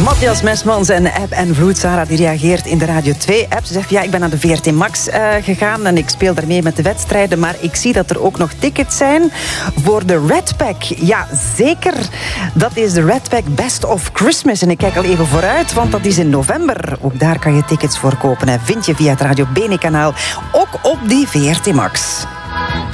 Matthias Mesmans en App en Vloed. Sarah die reageert in de Radio 2-app. Ze zegt, ja, ik ben naar de VRT Max gegaan en ik speel daarmee met de wedstrijden, maar ik zie dat er ook nog tickets zijn voor de Red Pack. Ja, zeker. Dat is de Red Pack Best of Christmas. En ik kijk al even vooruit, want dat is in november. Ook daar kan je tickets voor kopen. En vind je via het Radio Bene kanaal, ook op die VRT Max.